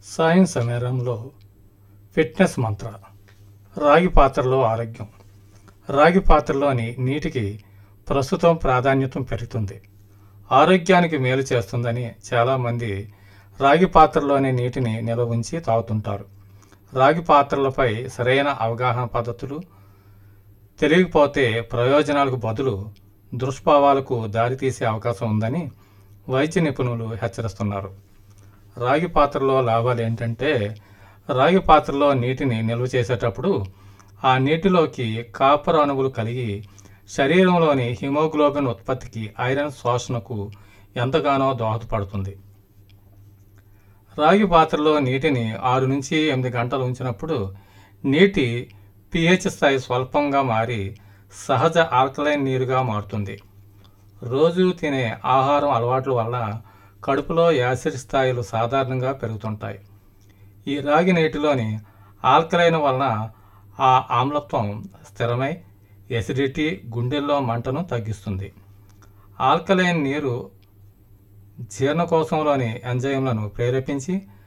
సాయం సమీరంలో ఫిట్నెస్ మంత్ర. రాగి పాత్రలో ఆరోగ్యం. రాగి పాత్రలోని నీటికి ప్రస్తుతం ప్రాధాన్యత పెరుగుతుంది. ఆరోగ్యానికి మేలు చేస్తుందని చాలామంది రాగి పాత్రలోని నీటిని నిల్వ ఉంచి తాగుతుంటారు. రాగి పాత్రలపై సరైన అవగాహన పద్ధతులు తెలియకపోతే ప్రయోజనాలకు బదులు దుష్ప్రభావాలకు దారితీసే అవకాశం ఉందని వైద్య నిపుణులు హెచ్చరిస్తున్నారు. రాగి పాత్రలో లాభాలు ఏంటంటే, రాగి పాత్రలో నీటిని నిల్వ చేసేటప్పుడు ఆ నీటిలోకి కాపర్ అణువులు కలిగి శరీరంలోని హిమోగ్లోబిన్ ఉత్పత్తికి, ఐరన్ శోషణకు ఎంతగానో దోహదపడుతుంది. రాగి పాత్రలో నీటిని 6 నుంచి 8 గంటలు ఉంచినప్పుడు నీటి pH స్థాయి స్వల్పంగా మారి సహజ ఆల్కలైన్ నీరుగా మారుతుంది. రోజు తినే ఆహారం అలవాట్ల వల్ల కడుపులో యాసిడ్ స్థాయిలు సాధారణంగా పెరుగుతుంటాయి. ఈ రాగి నీటిలోని ఆల్కలైన్ వలన ఆ ఆమ్లత్వం స్థిరమై ఎసిడిటీ, గుండెల్లో మంటను తగ్గిస్తుంది. ఆల్కలైన్ నీరు జీర్ణకోశంలోని ఎంజైమ్లను ప్రేరేపించి